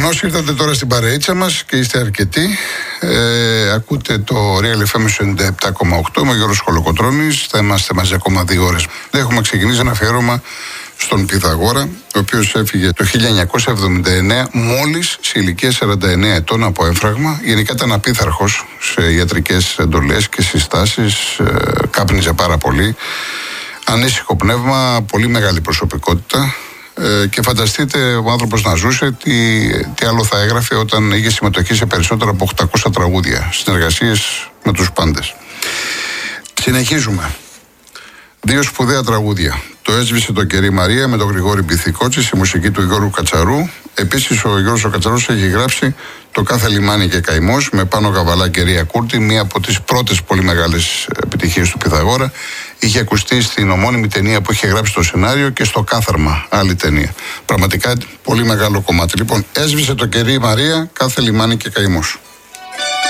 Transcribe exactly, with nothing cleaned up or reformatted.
Λοιπόν, όσοι ήρθατε τώρα στην παρείτσα μας και είστε αρκετοί, ε, ακούτε το Real εφ εμ ενενήντα επτά κόμμα οκτώ. Είμαι ο Γιώργος Κολοκοτρώνης. Θα είμαστε μαζί ακόμα δύο ώρες. Έχουμε ξεκινήσει ένα αφιέρωμα στον Πυθαγόρα, ο οποίος έφυγε το χίλια εννιακόσια εβδομήντα εννέα, μόλις σε ηλικία σαράντα εννέα ετών από έμφραγμα. Γενικά ήταν απίθαρχος σε ιατρικές εντολές και συστάσεις, ε, κάπνιζε πάρα πολύ. Ανήσυχο πνεύμα, πολύ μεγάλη προσωπικότητα. Ε, και φανταστείτε ο άνθρωπος να ζούσε τι, τι άλλο θα έγραφε όταν είχε συμμετοχή σε περισσότερα από οκτακόσια τραγούδια, συνεργασίες με τους πάντες. Συνεχίζουμε. Δύο σπουδαία τραγούδια. Το έσβησε το κερί Μαρία με τον Γρηγόρη Μπιθικότση, στη μουσική του Γιώργου Κατσαρού. Επίσης ο Γιώργος ο Κατσαρός έχει γράψει το Κάθε λιμάνι και καημός με Πάνο Καβαλά και Ρία Κούρτη, μία από τις πρώτες πολύ μεγάλες επιτυχίες του Πυθαγόρα. Είχε ακουστεί στην ομώνυμη ταινία που είχε γράψει το σενάριο και στο Κάθαρμα, άλλη ταινία. Πραγματικά πολύ μεγάλο κομμάτι. Λοιπόν, έσβησε το κερί Μαρία, Κάθε λιμάνι και καημός.